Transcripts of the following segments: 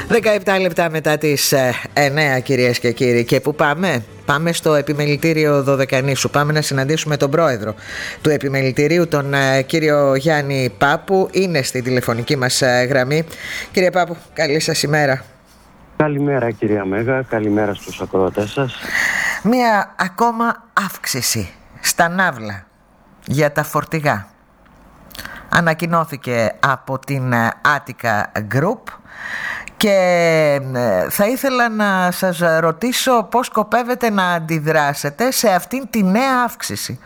17 λεπτά μετά τις 9, κυρίες και κύριοι. Και πού πάμε? Πάμε στο επιμελητήριο Δωδεκανήσου. Πάμε να συναντήσουμε τον πρόεδρο του επιμελητηρίου, τον κύριο Γιάννη Πάπου. Είναι στη τηλεφωνική μας γραμμή. Κύριε Πάπου, καλή σας ημέρα. Καλημέρα κυρία Μέγα, καλημέρα στους ακροατές σας. Μία ακόμα αύξηση στα ναύλα για τα φορτηγά ανακοινώθηκε από την Attica Group και θα ήθελα να σας ρωτήσω πώς σκοπεύετε να αντιδράσετε σε αυτήν τη νέα αύξηση.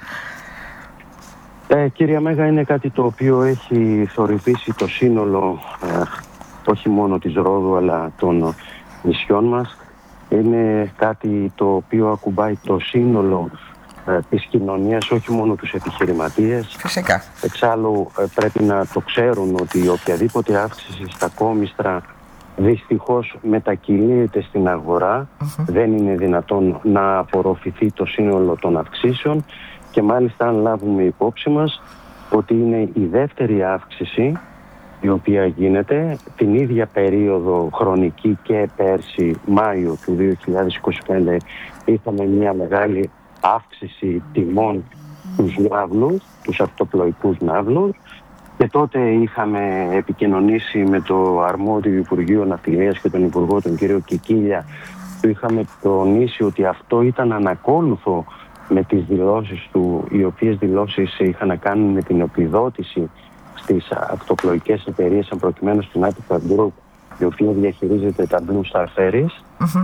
Κυρία Μέγα, είναι κάτι το οποίο έχει θορυβήσει το σύνολο όχι μόνο της Ρόδου αλλά των νησιών μας. Είναι κάτι το οποίο ακουμπάει το σύνολο της κοινωνίας, όχι μόνο τους επιχειρηματίες. Φυσικά. Εξάλλου πρέπει να το ξέρουν ότι οποιαδήποτε αύξηση στα κόμιστρα δυστυχώς μετακυλείται στην αγορά. Δεν είναι δυνατόν να απορροφηθεί το σύνολο των αυξήσεων και μάλιστα αν λάβουμε υπόψη μας ότι είναι η δεύτερη αύξηση η οποία γίνεται την ίδια περίοδο χρονική και πέρσι Μάιο του 2025 είχαμε μια μεγάλη αύξηση τιμών στους ναύλους, τους αυτοπλοϊκούς ναύλους, και τότε είχαμε επικοινωνήσει με το αρμόδιο Υπουργείο Ναυτιλίας και τον Υπουργό τον κύριο Κικίλια, που είχαμε τονίσει ότι αυτό ήταν ανακόλουθο με τις δηλώσεις του, οι οποίες δηλώσεις είχαν να κάνουν με την επιδότηση στις αυτοπλοϊκές εταιρείες, αν προκειμένου στην Attica Group, η οποία διαχειρίζεται τα Blue Star Ferries,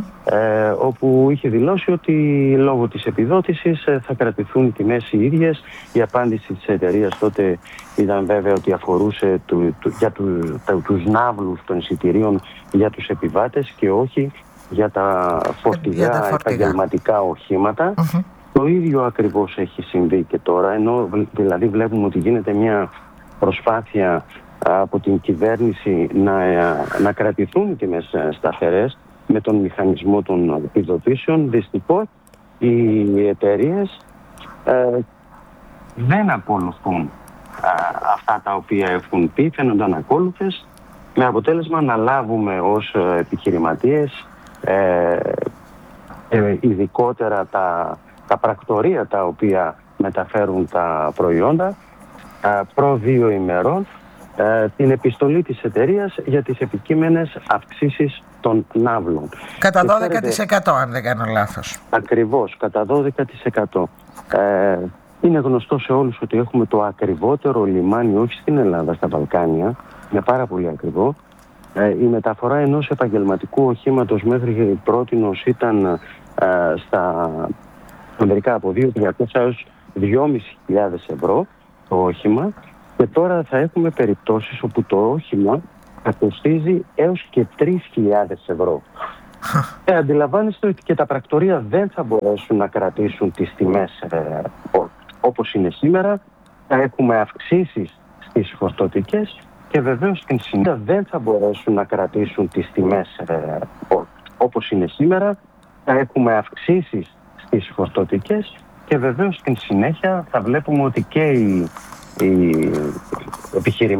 όπου είχε δηλώσει ότι λόγω της επιδότησης θα κρατηθούν οι τιμές οι ίδιες. Η απάντηση της εταιρείας τότε ήταν βέβαια ότι αφορούσε για τους ναύλους των εισιτηρίων για τους επιβάτες και όχι για τα φορτηγά επαγγελματικά οχήματα. Το ίδιο ακριβώς έχει συμβεί και τώρα, ενώ δηλαδή βλέπουμε ότι γίνεται μια προσπάθεια από την κυβέρνηση να κρατηθούν οι τιμές σταθερές με τον μηχανισμό των επιδοτήσεων. Δυστυχώς οι εταιρείες δεν ακολουθούν αυτά τα οποία έχουν πει, φαίνονται ανακόλουθες, με αποτέλεσμα να λάβουμε ως επιχειρηματίες ειδικότερα τα πρακτορεία τα οποία μεταφέρουν τα προϊόντα προ 2 ημερών την επιστολή της εταιρείας για τις επικείμενες αυξήσεις των ναύλων. Κατά 12% αν δεν κάνω λάθος. Ακριβώς, κατά 12%. Είναι γνωστό σε όλους ότι έχουμε το ακριβότερο λιμάνι, όχι στην Ελλάδα, στα Βαλκάνια. Είναι πάρα πολύ ακριβό. Η μεταφορά ενός επαγγελματικού οχήματος μέχρι πρότινος ήταν μερικά από 2.300 έως 2.500 ευρώ το όχημα. Και τώρα θα έχουμε περιπτώσεις όπου το όχημα θα κοστίζει έως και 3.000 ευρώ. Αντιλαμβάνεστε ότι και τα πρακτορεία δεν θα μπορέσουν να κρατήσουν τις τιμές όπως είναι σήμερα. Θα έχουμε αυξήσεις στις φορτωτικές και βεβαίως στην συνέχεια δεν θα μπορέσουν να κρατήσουν τις τιμές όπως είναι σήμερα. Θα έχουμε αυξήσεις στις φορτωτικές και βεβαίως στην συνέχεια θα βλέπουμε ότι και οι επιχειρηματίες